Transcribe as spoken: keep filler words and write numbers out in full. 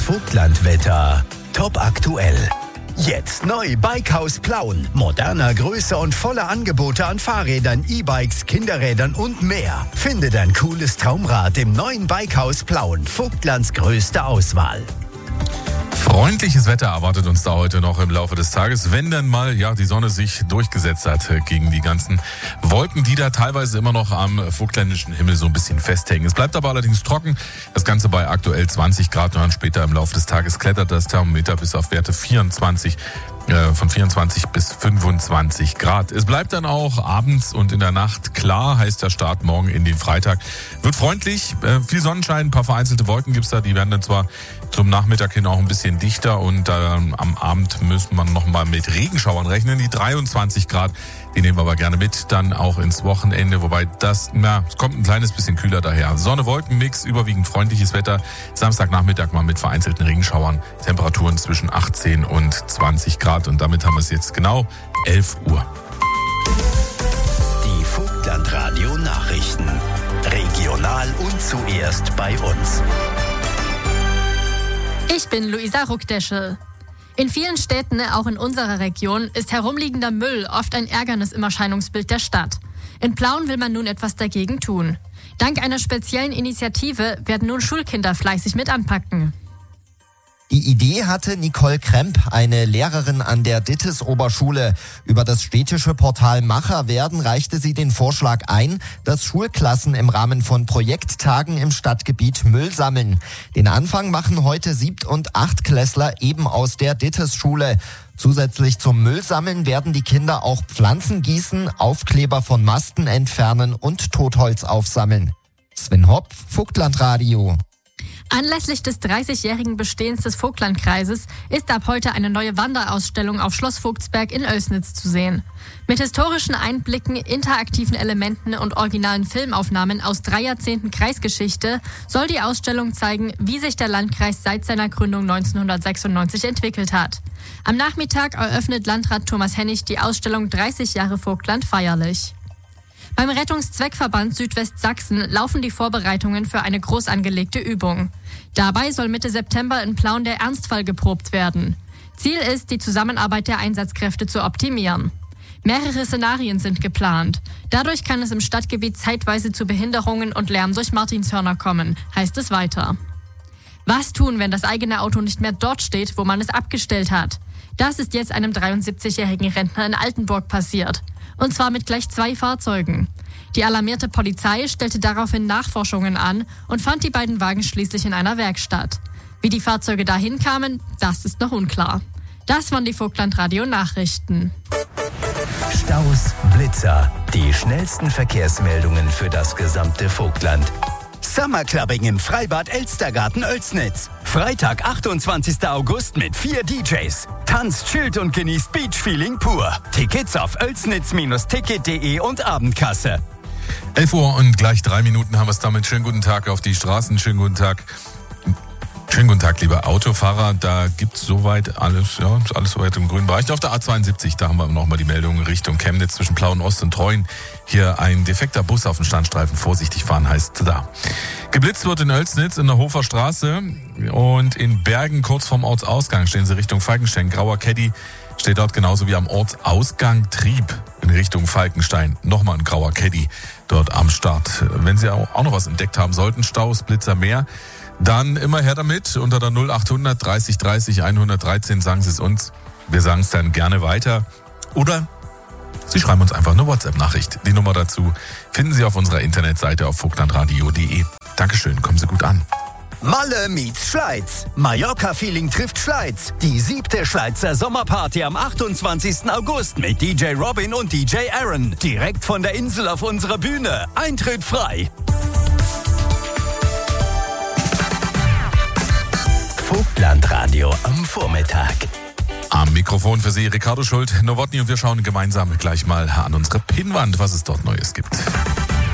Vogtlandwetter. Top aktuell. Jetzt neu Bikehaus Plauen. Moderner, größer und voller Angebote an Fahrrädern, E-Bikes, Kinderrädern und mehr. Finde dein cooles Traumrad im neuen Bikehaus Plauen. Vogtlands größte Auswahl. Freundliches Wetter erwartet uns da heute noch im Laufe des Tages, wenn dann mal ja die Sonne sich durchgesetzt hat gegen die ganzen Wolken, die da teilweise immer noch am vogtländischen Himmel so ein bisschen festhängen. Es bleibt aber allerdings trocken, das Ganze bei aktuell zwanzig Grad und dann später im Laufe des Tages klettert das Thermometer bis auf Werte vierundzwanzig, äh, von vierundzwanzig bis fünfundzwanzig Grad. Es bleibt dann auch abends und in der Nacht klar, heißt der Start morgen in den Freitag. Wird freundlich, äh, viel Sonnenschein, ein paar vereinzelte Wolken gibt's da, die werden dann zwar zum Nachmittag hin auch ein bisschen dichter und äh, am Abend müssen wir nochmal mit Regenschauern rechnen. Die dreiundzwanzig Grad, die nehmen wir aber gerne mit, dann auch ins Wochenende, wobei das, na, es kommt ein kleines bisschen kühler daher. Sonne-Wolken-Mix, überwiegend freundliches Wetter. Samstagnachmittag mal mit vereinzelten Regenschauern. Temperaturen zwischen achtzehn und zwanzig Grad und damit haben wir es jetzt genau elf Uhr. Die Vogtlandradio Nachrichten. Regional und zuerst bei uns. Ich bin Luisa Ruckdeschel. In vielen Städten, auch in unserer Region, ist herumliegender Müll oft ein Ärgernis im Erscheinungsbild der Stadt. In Plauen will man nun etwas dagegen tun. Dank einer speziellen Initiative werden nun Schulkinder fleißig mit anpacken. Die Idee hatte Nicole Kremp, eine Lehrerin an der Dittes-Oberschule. Über das städtische Portal Macher werden reichte sie den Vorschlag ein, dass Schulklassen im Rahmen von Projekttagen im Stadtgebiet Müll sammeln. Den Anfang machen heute Siebt- und Achtklässler eben aus der Dittes-Schule. Zusätzlich zum Müllsammeln werden die Kinder auch Pflanzen gießen, Aufkleber von Masten entfernen und Totholz aufsammeln. Sven Hopf, Vogtlandradio. Anlässlich des dreißigjährigen Bestehens des Vogtlandkreises ist ab heute eine neue Wanderausstellung auf Schloss Vogtsberg in Oelsnitz zu sehen. Mit historischen Einblicken, interaktiven Elementen und originalen Filmaufnahmen aus drei Jahrzehnten Kreisgeschichte soll die Ausstellung zeigen, wie sich der Landkreis seit seiner Gründung neunzehnhundertsechsundneunzig entwickelt hat. Am Nachmittag eröffnet Landrat Thomas Hennig die Ausstellung dreißig Jahre Vogtland feierlich. Beim Rettungszweckverband Südwestsachsen laufen die Vorbereitungen für eine groß angelegte Übung. Dabei soll Mitte September in Plauen der Ernstfall geprobt werden. Ziel ist, die Zusammenarbeit der Einsatzkräfte zu optimieren. Mehrere Szenarien sind geplant. Dadurch kann es im Stadtgebiet zeitweise zu Behinderungen und Lärm durch Martinshörner kommen, heißt es weiter. Was tun, wenn das eigene Auto nicht mehr dort steht, wo man es abgestellt hat? Das ist jetzt einem dreiundsiebzigjährigen Rentner in Altenburg passiert. Und zwar mit gleich zwei Fahrzeugen. Die alarmierte Polizei stellte daraufhin Nachforschungen an und fand die beiden Wagen schließlich in einer Werkstatt. Wie die Fahrzeuge dahin kamen, das ist noch unklar. Das waren die Vogtlandradio-Nachrichten. Staus, Blitzer, die schnellsten Verkehrsmeldungen für das gesamte Vogtland. Summerclubbing im Freibad Elstergarten Oelsnitz. Freitag, achtundzwanzigster August mit vier D Js. Tanzt, chillt und genießt Beachfeeling pur. Tickets auf oelsnitz Bindestrich ticket punkt de und Abendkasse. elf Uhr und gleich drei Minuten haben wir es damit. Schönen guten Tag auf die Straßen. Schönen guten Tag. Schönen guten Tag, liebe Autofahrer. Da gibt's soweit alles, ja, alles soweit im grünen Bereich. Auf der A zweiundsiebzig, da haben wir nochmal die Meldung Richtung Chemnitz zwischen Plauen Ost und Treuen. Hier ein defekter Bus auf dem Standstreifen. Vorsichtig fahren heißt da. Geblitzt wird in Oelsnitz in der Hofer Straße und in Bergen kurz vorm Ortsausgang stehen sie Richtung Falkenstein. Grauer Caddy steht dort genauso wie am Ortsausgang Trieb in Richtung Falkenstein. Nochmal ein grauer Caddy dort am Start. Wenn Sie auch noch was entdeckt haben sollten, Staus, Blitzer, mehr, dann immer her damit. Unter der null achthundert dreißig dreißig hundertdreizehn sagen Sie es uns. Wir sagen es dann gerne weiter. Oder Sie schreiben uns einfach eine WhatsApp-Nachricht. Die Nummer dazu finden Sie auf unserer Internetseite auf vogtlandradio punkt de. Dankeschön, kommen Sie gut an. Malle meets Schleiz. Mallorca-Feeling trifft Schleiz. Die siebte Schleizer Sommerparty am achtundzwanzigsten August mit D J Robin und D J Aaron. Direkt von der Insel auf unserer Bühne. Eintritt frei. Vogtlandradio am Vormittag. Am Mikrofon für Sie Ricardo Schult, Nowotny und wir schauen gemeinsam gleich mal an unsere Pinnwand, was es dort Neues gibt.